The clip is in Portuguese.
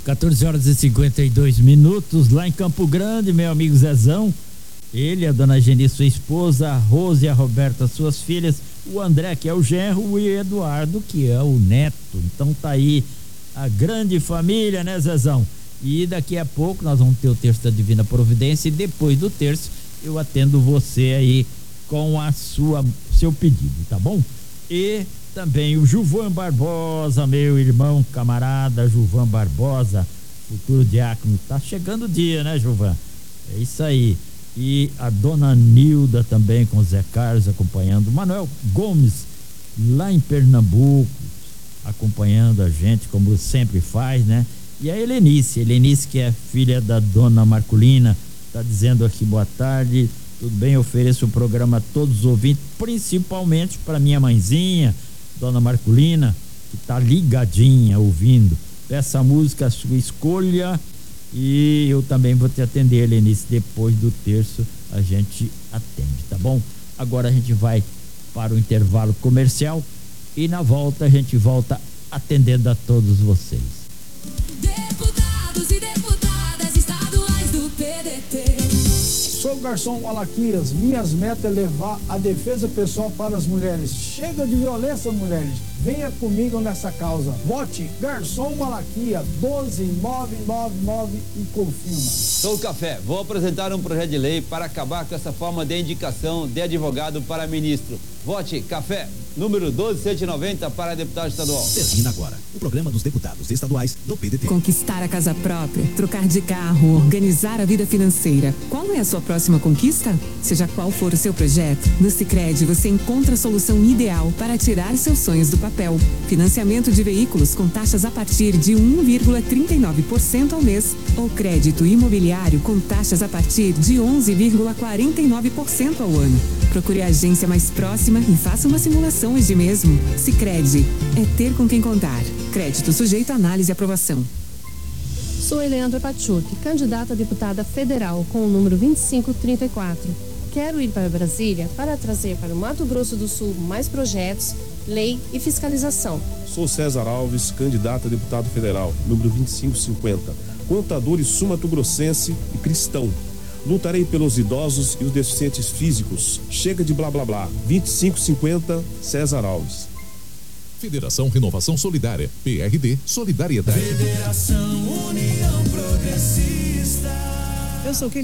14 horas e 52 minutos, lá em Campo Grande, meu amigo Zezão. Ele, a dona Geni, sua esposa, a Rose e a Roberta, suas filhas, o André, que é o genro, e o Eduardo, que é o neto. Então tá aí a grande família, né, Zezão? E daqui a pouco nós vamos ter o terço da Divina Providência e depois do terço eu atendo você aí com seu pedido, tá bom? E também o Juvan Barbosa, meu irmão, camarada Juvan Barbosa, futuro diácono. Tá chegando o dia, né, Juvan? É isso aí. E a dona Nilda também com o Zé Carlos acompanhando. Manuel Gomes, lá em Pernambuco, acompanhando a gente, como sempre faz, né? E a Helenice que é filha da dona Marculina, tá dizendo aqui: boa tarde, tudo bem? Eu ofereço o programa a todos os ouvintes, principalmente para minha mãezinha, dona Marculina, que tá ligadinha ouvindo. Peça a música, a sua escolha, e eu também vou te atender, Helenice. Depois do terço a gente atende, tá bom? Agora a gente vai para o intervalo comercial e na volta a gente volta atendendo a todos vocês. Deputados e deputadas estaduais do PDT. Sou garçom Malaquias. Minhas metas é levar a defesa pessoal para as mulheres. Chega de violência, mulheres. Venha comigo nessa causa. Vote Garçom Malaquias 12999 e confirma. Sou o Café. Vou apresentar um projeto de lei para acabar com essa forma de indicação de advogado para ministro. Vote Café, número 12190 para deputado estadual. Termina agora o programa dos deputados estaduais do PDT. Conquistar a casa própria, trocar de carro, organizar a vida financeira. Qual é a sua próxima conquista? Seja qual for o seu projeto, no Sicredi você encontra a solução ideal para tirar seus sonhos do papel. Financiamento de veículos com taxas a partir de 1,39% ao mês ou crédito imobiliário com taxas a partir de 11,49% ao ano. Procure a agência mais próxima e faça uma simulação hoje mesmo. Sicredi, é ter com quem contar. Crédito sujeito a análise e aprovação. Sou Eleandra Pachuc, candidata a deputada federal com o número 2534. Quero ir para Brasília para trazer para o Mato Grosso do Sul mais projetos, lei e fiscalização. Sou César Alves, candidato a deputado federal, número 2550, contador e sul-mato-grossense e cristão. Lutarei pelos idosos e os deficientes físicos. Chega de blá blá blá. 2550, César Alves. Federação Renovação Solidária, PRD Solidariedade. Federação União Progressista. Eu sou